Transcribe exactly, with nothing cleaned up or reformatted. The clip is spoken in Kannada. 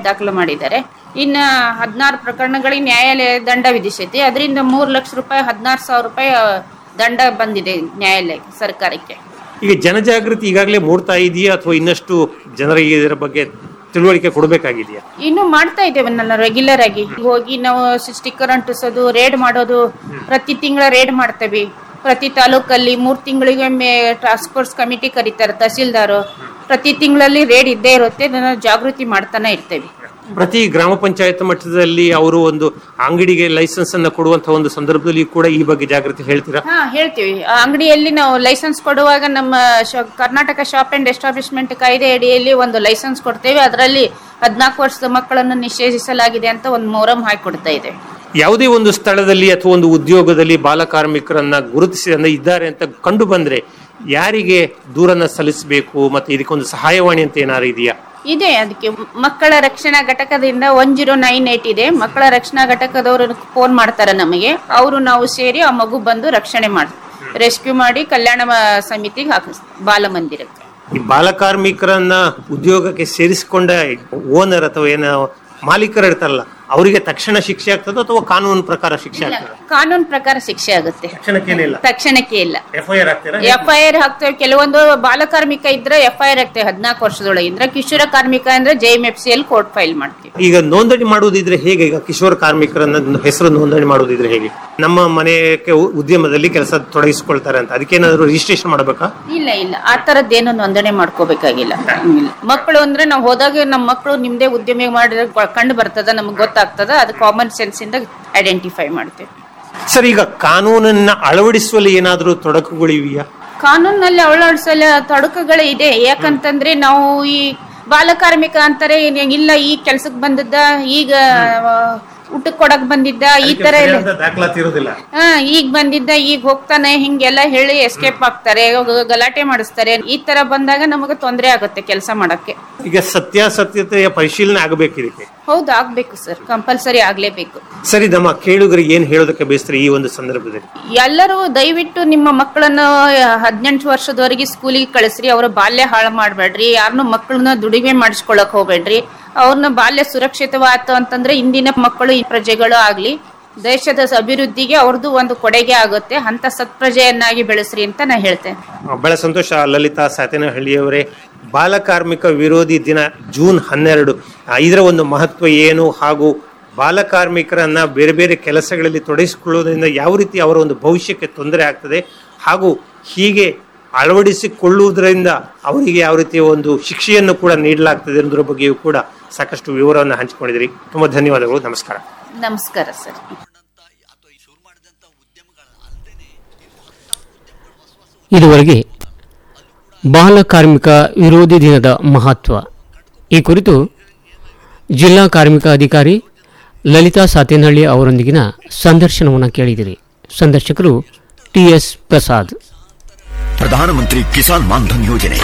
ದಾಖಲು ಮಾಡಿದ್ದಾರೆ. ಇನ್ನು ಹದಿನಾರು ಪ್ರಕರಣಗಳಿಗೆ ನ್ಯಾಯಾಲಯ ದಂಡ ವಿಧಿಸೈತಿ. ಅದರಿಂದ ಮೂರು ಲಕ್ಷ ರೂಪಾಯಿ ಹದಿನಾರು ಸಾವಿರ ರೂಪಾಯಿ ದಂಡ ಬಂದಿದೆ ನ್ಯಾಯಾಲಯ ಸರ್ಕಾರಕ್ಕೆ. ಈಗ ಜನಜಾಗೃತಿ ಈಗಾಗಲೇ ಮೂಡ್ತಾ ಇದೆಯಾ ಅಥವಾ ಇನ್ನಷ್ಟು ಜನರಿಗೆ ಇದರ ಬಗ್ಗೆ ತಿಳುವಳಿಕೆ ಕೊಡಬೇಕಾಗಿದೆಯಾ? ಇನ್ನು ಮಾಡ್ತಾ ಇದ್ದೇವೆ ನನ್ನ ರೆಗ್ಯುಲರ್ ಆಗಿ ಹೋಗಿ ನಾವು ಸ್ಟಿಕ್ಕರ್ ಅಂಟಿಸೋದು, ರೇಡ್ ಮಾಡೋದು, ಪ್ರತಿ ತಿಂಗಳ ರೇಡ್ ಮಾಡ್ತೇವೆ. ಪ್ರತಿ ತಾಲೂಕಲ್ಲಿ ಮೂರು ತಿಂಗಳಿಗೊಮ್ಮೆ ಟಾಸ್ಕ್ ಫೋರ್ಸ್ ಕಮಿಟಿ ಕರೀತಾರೆ ತಹಸೀಲ್ದಾರು. ಪ್ರತಿ ತಿಂಗಳಲ್ಲಿ ರೇಡ್ ಇದ್ದೇ ಇರುತ್ತೆ. ನಾನು ಜಾಗೃತಿ ಮಾಡ್ತಾನೆ ಇರ್ತೇವೆ. ಪ್ರತಿ ಗ್ರಾಮ ಪಂಚಾಯತ್ ಮಟ್ಟದಲ್ಲಿ ಅವರು ಒಂದು ಅಂಗಡಿಗೆ ಲೈಸೆನ್ಸ್ ಅನ್ನ ಕೊಡುವಂತಹ ಒಂದು ಸಂದರ್ಭದಲ್ಲಿ ಕೂಡ ಈ ಬಗ್ಗೆ ಜಾಗೃತಿ ಹೇಳ್ತೀರಾ? ಹಾ ಹೇಳ್ತೀವಿ. ಆ ಅಂಗಡಿಯಲ್ಲಿ ನಾವು ಲೈಸೆನ್ಸ್ ಕೊಡುವಾಗ ನಮ್ಮ ಕರ್ನಾಟಕ ಶಾಪ್ ಅಂಡ್ ಎಸ್ಟಾಬ್ಲಿಷ್ಮೆಂಟ್ ಕಾಯ್ದೆ ಅಡಿಯಲ್ಲಿ ಒಂದು ಲೈಸೆನ್ಸ್ ಕೊಡ್ತೇವೆ. ಅದರಲ್ಲಿ ಹದಿನಾಲ್ಕು ವರ್ಷದ ಮಕ್ಕಳನ್ನು ನಿಷೇಧಿಸಲಾಗಿದೆ ಅಂತ ಒಂದು ಮೊರಂ ಹಾಕಿಕೊಡ್ತಾ ಇದೆ. ಯಾವುದೇ ಒಂದು ಸ್ಥಳದಲ್ಲಿ ಅಥವಾ ಒಂದು ಉದ್ಯೋಗದಲ್ಲಿ ಬಾಲ ಕಾರ್ಮಿಕರನ್ನ ಗುರುತಿಸಿ ಇದ್ದಾರೆ ಅಂತ ಕಂಡು ಬಂದ್ರೆ ಯಾರಿಗೆ ದೂರನ್ನ ಸಲ್ಲಿಸಬೇಕು ಮತ್ತೆ ಇದಕ್ಕೊಂದು ಸಹಾಯವಾಣಿ ಅಂತ ಏನಾರು ಇದೆಯಾ? ಇದೆ. ಅದಕ್ಕೆ ಮಕ್ಕಳ ರಕ್ಷಣಾ ಘಟಕದಿಂದ ಒನ್ ಜೀರೋ ನೈನ್ ಏಟ್ ಇದೆ. ಮಕ್ಕಳ ರಕ್ಷಣಾ ಘಟಕದವರು ಫೋನ್ ಮಾಡ್ತಾರೆ ನಮಗೆ. ಅವರು ನಾವು ಸೇರಿ ಆ ಮಗು ಬಂದು ರಕ್ಷಣೆ ಮಾಡಿ ರೆಸ್ಕ್ಯೂ ಮಾಡಿ ಕಲ್ಯಾಣ ಸಮಿತಿಗೆ ಹಾಕಿಸ್ತೀವಿ ಬಾಲ ಮಂದಿರಕ್ಕೆ. ಈ ಬಾಲ ಕಾರ್ಮಿಕರನ್ನ ಉದ್ಯೋಗಕ್ಕೆ ಸೇರಿಸಿಕೊಂಡ ಓನರ್ ಅಥವಾ ಏನೋ ಮಾಲೀಕರು ಇರ್ತಾರಲ್ಲ ಅವರಿಗೆ ತಕ್ಷಣ ಶಿಕ್ಷೆ ಆಗ್ತದೆ ಅಥವಾ ಕಾನೂನು ಪ್ರಕಾರ ಶಿಕ್ಷೆ ಆಗ್ತದೆ? ಕಾನೂನು ಪ್ರಕಾರ ಶಿಕ್ಷೆ ಆಗುತ್ತೆ. ತಕ್ಷಣಕ್ಕೆ ಇಲ್ಲ. ಎಫ್ ಐ ಆರ್ ಹಾಕ್ತೇವೆ. ಕೆಲವೊಂದು ಬಾಲ ಕಾರ್ಮಿಕ ಇದ್ರೆ ಎಫ್ ಐ ಆರ್ ಹಾಕ್ತೇವೆ ಹದಿನಾಲ್ಕು ವರ್ಷದೊಳಗಿಂದ್ರೆ. ಕಿಶೋರ ಕಾರ್ಮಿಕ ಅಂದ್ರೆ J M F C L court file ಮಾಡ್ತೀವಿ. ಈಗ ನೋಂದಣಿ ಮಾಡುವುದಿದ್ರೆ ಹೇಗೆ? ಈಗ ಕಿಶೋರ ಕಾರ್ಮಿಕರನ್ನ ಹೆಸರು ನೋಂದಣಿ ಮಾಡುವುದಿದ್ರೆ ಹೇಗೆ? ನಮ್ಮ ಮನೆಗೆ ಉದ್ಯಮದಲ್ಲಿ ಕೆಲಸ ತೊಡಗಿಸಿಕೊಳ್ತಾರೆ ಅಂತ ಅದಕ್ಕೇನಾದ್ರು ರಿಜಿಸ್ಟ್ರೇಷನ್ ಮಾಡಬೇಕಾ? ಇಲ್ಲ ಇಲ್ಲ, ಆ ತರದ್ದೇನು ನೋಂದಣಿ ಮಾಡ್ಕೋಬೇಕಾಗಿಲ್ಲ. ಮಕ್ಕಳು ಅಂದ್ರೆ ನಾವು ಹೋದಾಗ ನಮ್ಮ ಮಕ್ಕಳು ನಿಮ್ದೇ ಉದ್ಯಮ ಮಾಡಿದ್ರೆ ಕಂಡು ಬರ್ತದ, ನಮ್ಗೆ ಗೊತ್ತಾಗ್ತದ. ಅದು ಕಾಮನ್ ಸೆನ್ಸ್ ಇಂದ ಐಡೆಂಟಿಫೈ ಮಾಡ್ತೇವೆ. ಸರ್, ಈಗ ಕಾನೂನನ್ನ ಅಳವಡಿಸುವಲ್ಲಿ ಏನಾದರೂ ತೊಡಕುಗಳಿವೆಯಾ? ಕಾನೂನಲ್ಲಿ ಅಳವಡಿಸಲು ತೊಡಕುಗಳು ಇದೆ. ಯಾಕಂತಂದ್ರೆ ನಾವು ಈ ಬಾಲ ಕಾರ್ಮಿಕ ಅಂತಾರೆ, ಇಲ್ಲ ಈ ಕೆಲ್ಸಕ್ಕೆ ಬಂದಿದ್ದ, ಈಗ ಊಟಕ್ಕೆ ಕೊಡಕ್ ಬಂದಿದ್ದ, ಈ ತರ ಹಾ ಈಗ ಬಂದಿದ್ದ, ಈಗ ಹೋಗ್ತಾನೆ, ಹಿಂಗೆಲ್ಲ ಹೇಳಿ ಎಸ್ಕೇಪ್ ಆಗ್ತಾರೆ, ಗಲಾಟೆ ಮಾಡಿಸ್ತಾರೆ. ಈ ತರ ಬಂದಾಗ ನಮಗೆ ತೊಂದರೆ ಆಗುತ್ತೆ ಕೆಲಸ ಮಾಡಕ್ಕೆ. ಈಗ ಸತ್ಯಾಸತ್ಯತೆಯ ಪರಿಶೀಲನೆ ಆಗಬೇಕಿದೆ. ಹೌದು, ಆಗ್ಬೇಕು ಸರ್, ಕಂಪಲ್ಸರಿ ಆಗ್ಲೇಬೇಕು. ಸರಿ, ನಮ್ಮ ಕೇಳುಗರಿಗೆ ಏನ್ ಹೇಳೋದಕ್ಕೆ ಬಯಸ್ತಾರೆ ಈ ಒಂದು ಸಂದರ್ಭದಲ್ಲಿ? ಎಲ್ಲರೂ ದಯವಿಟ್ಟು ನಿಮ್ಮ ಮಕ್ಕಳನ್ನು ಹದಿನೆಂಟು ವರ್ಷದವರೆಗೆ ಸ್ಕೂಲಿಗೆ ಕಳಿಸ್ರಿ. ಅವರ ಬಾಲ್ಯ ಹಾಳು ಮಾಡ್ಬೇಡ್ರಿ. ಯಾರನ್ನು ಮಕ್ಕಳನ್ನ ದುಡಿಮೆ ಮಾಡಿಸ್ಕೊಳಕ್ ಹೋಗ್ಬೇಡ್ರಿ. ಅವ್ರನ್ನ ಬಾಲ್ಯ ಸುರಕ್ಷಿತವಾಯ್ತು ಅಂತಂದ್ರೆ ಇಂದಿನ ಮಕ್ಕಳು ಈ ಪ್ರಜೆಗಳು ಆಗ್ಲಿ ದೇಶದ ಅಭಿವೃದ್ಧಿಗೆ ಅವ್ರದ್ದು ಒಂದು ಕೊಡುಗೆ ಆಗುತ್ತೆ. ಅಂತ ಸತ್ಪ್ರಜೆಯನ್ನಾಗಿ ಬೆಳೆಸ್ರಿ ಅಂತ ನಾ ಹೇಳ್ತೇನೆ. ಬಹಳ ಸಂತೋಷ ಲಲಿತಾ ಸಾತೇನಹಳ್ಳಿಯವರೇ. ಬಾಲ ಕಾರ್ಮಿಕ ವಿರೋಧಿ ದಿನ ಜೂನ್ ಹನ್ನೆರಡು, ಇದರ ಒಂದು ಮಹತ್ವ ಏನು ಹಾಗೂ ಬಾಲ ಕಾರ್ಮಿಕರನ್ನ ಬೇರೆ ಬೇರೆ ಕೆಲಸಗಳಲ್ಲಿ ತೊಡಗಿಸಿಕೊಳ್ಳುವುದರಿಂದ ಯಾವ ರೀತಿ ಅವರ ಒಂದು ಭವಿಷ್ಯಕ್ಕೆ ತೊಂದರೆ ಆಗ್ತದೆ ಹಾಗೂ ಹೀಗೆ ಅಳವಡಿಸಿಕೊಳ್ಳುವುದರಿಂದ ಅವರಿಗೆ ಯಾವ ರೀತಿಯ ಒಂದು ಶಿಕ್ಷೆಯನ್ನು ಕೂಡ ನೀಡಲಾಗ್ತದೆ ಅನ್ನೋದ್ರ ಬಗ್ಗೆಯೂ ಕೂಡ ಸಾಕಷ್ಟು ವಿವರವನ್ನು ಹಂಚಿಕೊಂಡಿದ್ರಿ. ತುಂಬಾ ಧನ್ಯವಾದಗಳು. ನಮಸ್ಕಾರ. ನಮಸ್ಕಾರ ಸರ್. ಇದುವರೆಗೆ ಬಾಲ ಕಾರ್ಮಿಕ ವಿರೋಧಿ ದಿನದ ಮಹತ್ವ ಈ ಕುರಿತು ಜಿಲ್ಲಾ ಕಾರ್ಮಿಕ ಅಧಿಕಾರಿ ಲಲಿತಾ ಸಾತೇನಹಳ್ಳಿ ಅವರೊಂದಿಗಿನ ಸಂದರ್ಶನವನ್ನು ಕೇಳಿದಿರಿ. ಸಂದರ್ಶಕರು ಟಿ ಎಸ್ ಪ್ರಸಾದ್. ಪ್ರಧಾನಮಂತ್ರಿ ಕಿಸಾನ್ ಮಾನ್ಧನ್ ಯೋಜನೆ